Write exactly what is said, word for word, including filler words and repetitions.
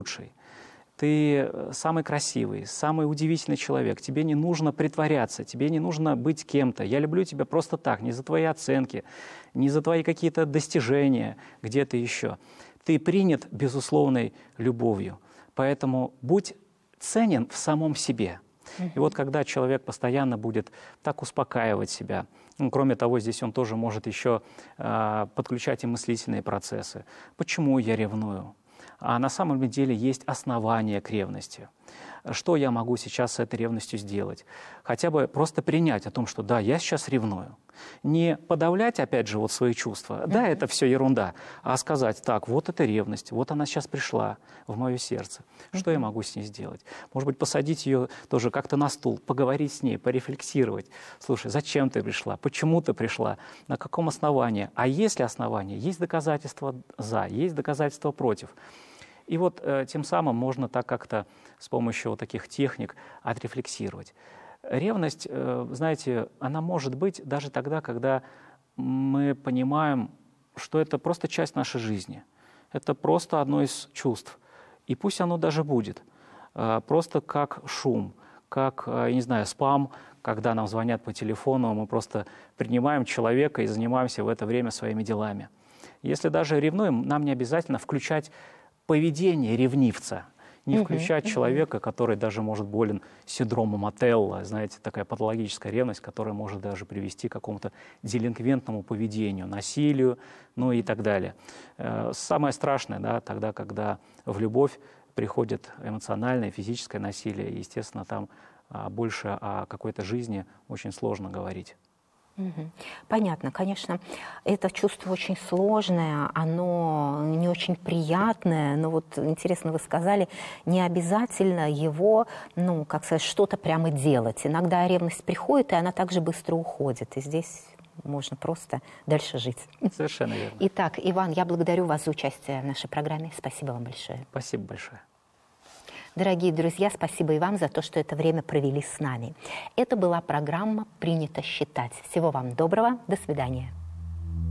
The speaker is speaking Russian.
лучший. Ты самый красивый, самый удивительный человек. Тебе не нужно притворяться, тебе не нужно быть кем-то. Я люблю тебя просто так, не за твои оценки, не за твои какие-то достижения где-то еще. Ты принят безусловной любовью. Поэтому будь ценен в самом себе. И вот когда человек постоянно будет так успокаивать себя, ну, кроме того, здесь он тоже может еще э, подключать и мыслительные процессы. Почему я ревную? А на самом деле есть основания к ревности. Что я могу сейчас с этой ревностью сделать? Хотя бы просто принять о том, что да, я сейчас ревную. Не подавлять, опять же, вот свои чувства. Да, это все ерунда. А сказать, так, вот эта ревность, вот она сейчас пришла в мое сердце. Что я могу с ней сделать? Может быть, посадить ее тоже как-то на стул, поговорить с ней, порефлексировать. Слушай, зачем ты пришла? Почему ты пришла? На каком основании? А есть ли основания? Есть доказательства за, есть доказательства против. И вот э, тем самым можно так как-то с помощью вот таких техник отрефлексировать. Ревность, э, знаете, она может быть даже тогда, когда мы понимаем, что это просто часть нашей жизни. Это просто одно из чувств. И пусть оно даже будет. Э, просто как шум, как, э, я не знаю, спам, когда нам звонят по телефону, мы просто принимаем человека и занимаемся в это время своими делами. Если даже ревнуем, нам не обязательно включать поведение ревнивца, не Угу, включать угу. человека, который даже может болен синдромом Отелло, знаете, такая патологическая ревность, которая может даже привести к какому-то делинквентному поведению, насилию, ну и так далее. Самое страшное, да, тогда, когда в любовь приходит эмоциональное, физическое насилие, и, естественно, там больше о какой-то жизни очень сложно говорить. Понятно, конечно, это чувство очень сложное, оно не очень приятное, но вот интересно, вы сказали, не обязательно его, ну, как сказать, что-то прямо делать. Иногда ревность приходит, и она также быстро уходит, и здесь можно просто дальше жить. Совершенно верно. Итак, Иван, я благодарю вас за участие в нашей программе. Спасибо вам большое. Спасибо большое. Дорогие друзья, спасибо и вам за то, что это время провели с нами. Это была программа «Принято считать». Всего вам доброго. До свидания.